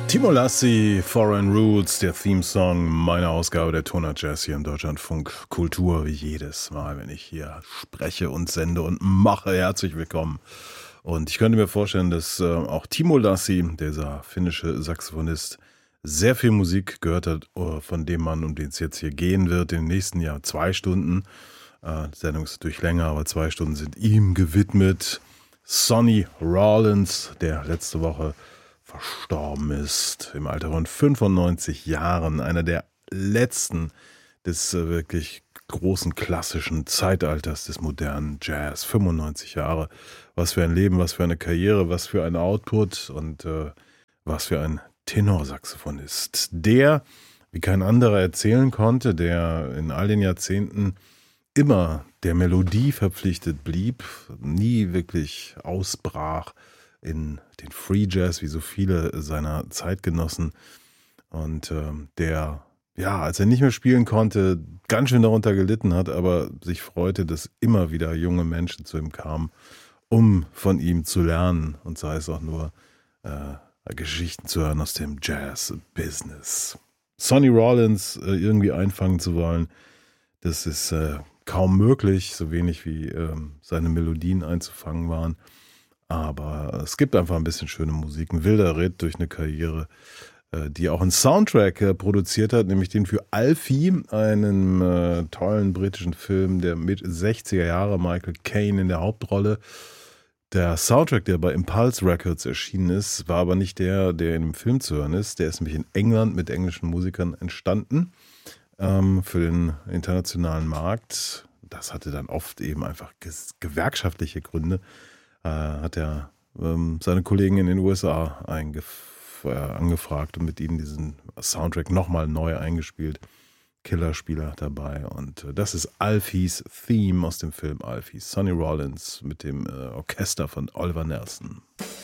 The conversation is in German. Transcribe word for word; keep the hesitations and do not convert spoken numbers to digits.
Timo Lassi, Foreign Roots, der Theme-Song meiner Ausgabe der Tonart Jazz hier im Deutschlandfunk Kultur, wie jedes Mal, wenn ich hier spreche und sende und mache. Herzlich willkommen. Und ich könnte mir vorstellen, dass äh, auch Timo Lassi, dieser finnische Saxophonist, sehr viel Musik gehört hat, von dem Mann, um den es jetzt hier gehen wird, in den nächsten Jahr zwei Stunden. Äh, die Sendung ist natürlich länger, aber zwei Stunden sind ihm gewidmet. Sonny Rollins, der letzte Woche verstorben ist, im Alter von fünfundneunzig Jahren, einer der letzten des äh, wirklich großen klassischen Zeitalters des modernen Jazz. fünfundneunzig Jahre, was für ein Leben, was für eine Karriere, was für ein Output und äh, was für ein Tenorsaxophonist, der, wie kein anderer erzählen konnte, der in all den Jahrzehnten immer der Melodie verpflichtet blieb, nie wirklich ausbrach in den Free Jazz, wie so viele seiner Zeitgenossen. Und äh, der, ja, als er nicht mehr spielen konnte, ganz schön darunter gelitten hat, aber sich freute, dass immer wieder junge Menschen zu ihm kamen, um von ihm zu lernen. Und sei es auch nur äh, Geschichten zu hören aus dem Jazz-Business. Sonny Rollins äh, irgendwie einfangen zu wollen, das ist äh, kaum möglich, so wenig wie äh, seine Melodien einzufangen waren. Aber es gibt einfach ein bisschen schöne Musik, ein wilder Ritt durch eine Karriere, äh, die auch einen Soundtrack äh, produziert hat, nämlich den für Alfie, einen äh, tollen britischen Film der mit sechziger Jahre, Michael Caine in der Hauptrolle. Der Soundtrack, der bei Impulse Records erschienen ist, war aber nicht der, der in dem Film zu hören ist. Der ist nämlich in England mit englischen Musikern entstanden ähm, für den internationalen Markt. Das hatte dann oft eben einfach ges- gewerkschaftliche Gründe. Äh, hat er ähm, seine Kollegen in den U S A eingef- äh, angefragt und mit ihnen diesen Soundtrack nochmal neu eingespielt. Killerspieler dabei und äh, das ist Alfies Theme aus dem Film Alfie. Sonny Rollins mit dem äh, Orchester von Oliver Nelson.